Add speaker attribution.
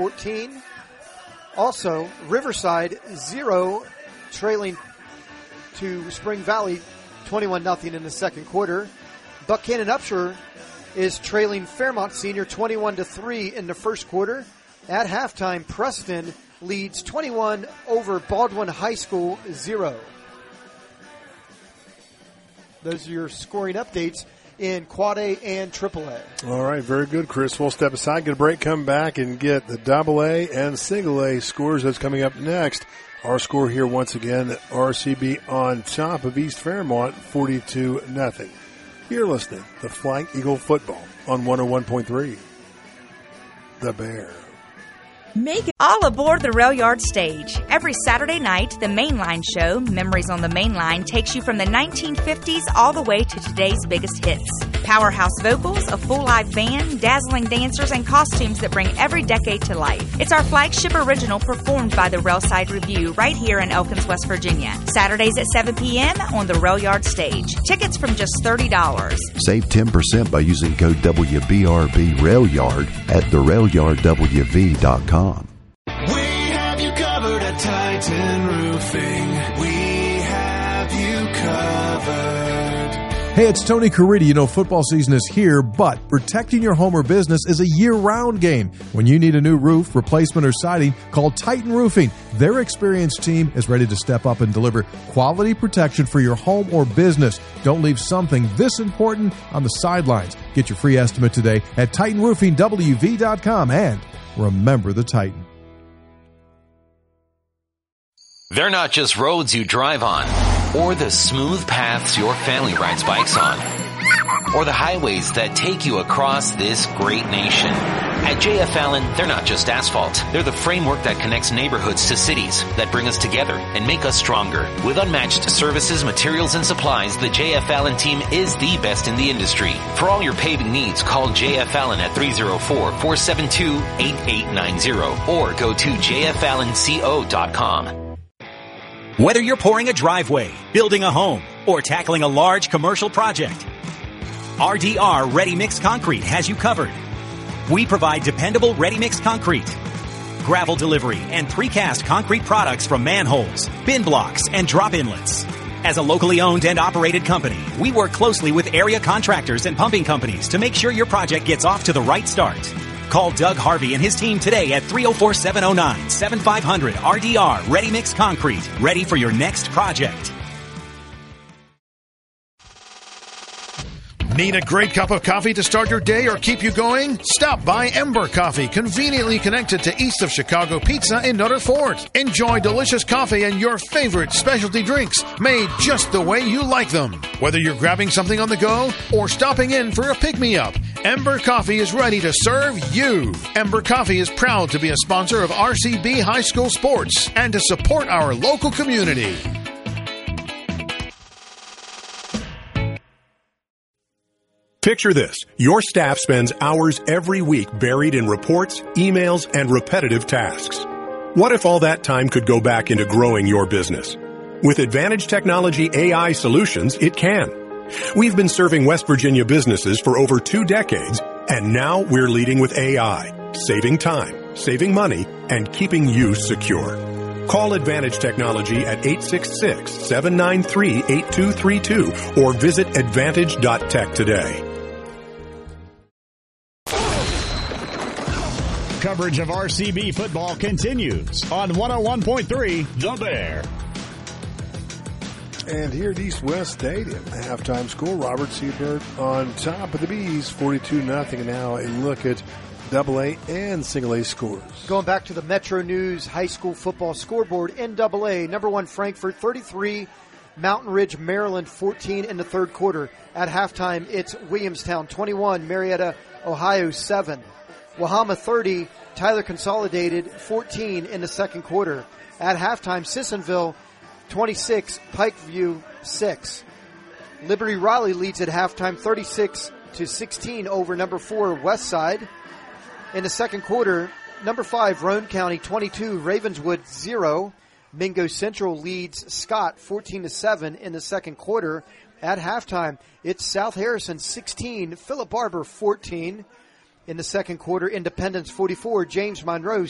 Speaker 1: 14. Also, Riverside 0, trailing to Spring Valley 21-0 in the second quarter. Buchanan Upshur is trailing Fairmont Senior 21-3 in the first quarter. At halftime, Preston leads 21 over Baldwin High School 0. Those are your scoring updates in Quad A and Triple A.
Speaker 2: All right, very good, Chris. We'll step aside, get a break, come back, and get the Double A and Single A scores. That's coming up next. Our score here once again, RCB on top of East Fairmont, 42-0. You're listening to Flying Eagle Football on 101.3. The Bear.
Speaker 3: Make it all aboard the Rail Yard stage. Every Saturday night, the Mainline Show, Memories on the Mainline, takes you from the 1950s all the way to today's biggest hits. Powerhouse vocals, a full live band, dazzling dancers, and costumes that bring every decade to life. It's our flagship original performed by the Railside Review right here in Elkins, West Virginia. Saturdays at 7 p.m. on the Rail Yard stage. Tickets from just $30.
Speaker 4: Save 10% by using code WBRB RailYard at therailyardwv.com.
Speaker 5: We have you covered at Titan Roofing. We have you covered.
Speaker 6: Hey, it's Tony Caridi. You know, football season is here, but protecting your home or business is a year-round game. When you need a new roof, replacement, or siding, call Titan Roofing. Their experienced team is ready to step up and deliver quality protection for your home or business. Don't leave something this important on the sidelines. Get your free estimate today at TitanRoofingWV.com and remember the Titan.
Speaker 7: They're not just roads you drive on, or the smooth paths your family rides bikes on, or the highways that take you across this great nation. At J.F. Allen, they're not just asphalt. They're the framework that connects neighborhoods to cities, that bring us together and make us stronger. With unmatched services, materials, and supplies, the J.F. Allen team is the best in the industry. For all your paving needs, call J.F. Allen at 304-472-8890 or go to jfallenco.com.
Speaker 8: Whether you're pouring a driveway, building a home, or tackling a large commercial project, RDR Ready Mix Concrete has you covered. We provide dependable ready-mix concrete, gravel delivery, and precast concrete products from manholes, bin blocks, and drop inlets. As a locally owned and operated company, we work closely with area contractors and pumping companies to make sure your project gets off to the right start. Call Doug Harvey and his team today at 304-709-7500 RDR Ready Mix Concrete. Ready for your next project.
Speaker 9: Need a great cup of coffee to start your day or keep you going? Stop by Ember Coffee, conveniently connected to East of Chicago Pizza in Nutter Fort. Enjoy delicious coffee and your favorite specialty drinks made just the way you like them. Whether you're grabbing something on the go or stopping in for a pick-me-up, Ember Coffee is ready to serve you. Ember Coffee is proud to be a sponsor of RCB High School Sports and to support our local community.
Speaker 10: Picture this. Your staff spends hours every week buried in reports, emails, and repetitive tasks. What if all that time could go back into growing your business? With Advantage Technology AI Solutions, it can. We've been serving West Virginia businesses for over 2 decades, and now we're leading with AI, saving time, saving money, and keeping you secure. Call Advantage Technology at 866-793-8232 or visit advantage.tech today.
Speaker 11: Coverage of RCB football continues on 101.3 The Bear.
Speaker 2: And here at East West Stadium, halftime score, Robert Seabird on top of the Bees, 42-0. And now a look at AA and Single A scores.
Speaker 1: Going back to the Metro News High School football scoreboard in AA, number 1 Frankfort 33, Mountain Ridge, Maryland 14 in the third quarter. At halftime, it's Williamstown 21, Marietta, Ohio 7. Wahama 30, Tyler Consolidated 14 in the second quarter. At halftime, Sissonville 26, Pikeview 6. Liberty Raleigh leads at halftime 36-16 over number 4 Westside. In the second quarter, number 5 Roane County 22, Ravenswood 0. Mingo Central leads Scott 14-7 in the second quarter. At halftime, it's South Harrison 16, Philip Barber 14. In the second quarter, Independence 44, James Monroe